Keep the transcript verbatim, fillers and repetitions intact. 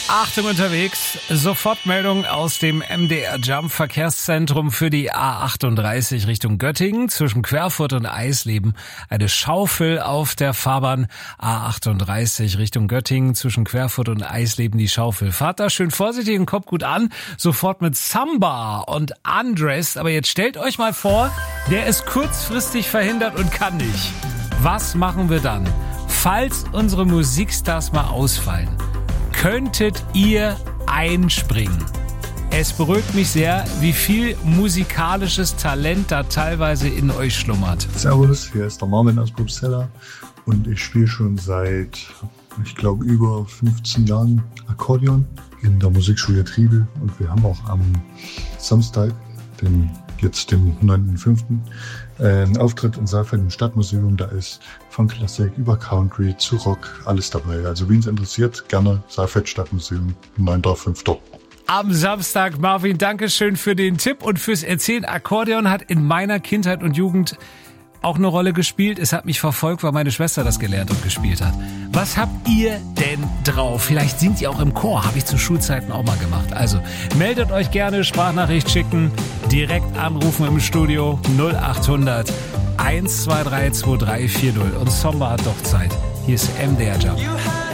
Achtung unterwegs, Sofortmeldung aus dem M D R Jump Verkehrszentrum für die A achtunddreißig Richtung Göttingen zwischen Querfurt und Eisleben. Eine Schaufel auf der Fahrbahn A achtunddreißig Richtung Göttingen zwischen Querfurt und Eisleben, die Schaufel. Fahrt da schön vorsichtig und kommt gut an, sofort mit Samba und Undressed. Aber jetzt stellt euch mal vor, der ist kurzfristig verhindert und kann nicht. Was machen wir dann? Falls unsere Musikstars mal ausfallen, könntet ihr einspringen? Es beruhigt mich sehr, wie viel musikalisches Talent da teilweise in euch schlummert. Servus, hier ist der Marvin aus Bobsella und ich spiele schon seit, ich glaube, über fünfzehn Jahren Akkordeon in der Musikschule Triebel und wir haben auch am Samstag, den jetzt dem neunten fünften einen Auftritt in Saalfeld im Stadtmuseum. Da ist von Klassik über Country zu Rock alles dabei. Also wen es interessiert, gerne Saalfeld Stadtmuseum, neunten fünften Am Samstag, Marvin, danke schön für den Tipp und fürs Erzählen. Akkordeon hat in meiner Kindheit und Jugend auch eine Rolle gespielt. Es hat mich verfolgt, weil meine Schwester das gelernt und gespielt hat. Was habt ihr denn drauf? Vielleicht singt ihr auch im Chor. Habe ich zu Schulzeiten auch mal gemacht. Also meldet euch gerne, Sprachnachricht schicken, direkt anrufen im Studio null achthundert eins zwei drei zwei drei vier null. Und Samba hat doch Zeit. Hier ist M D R Jump.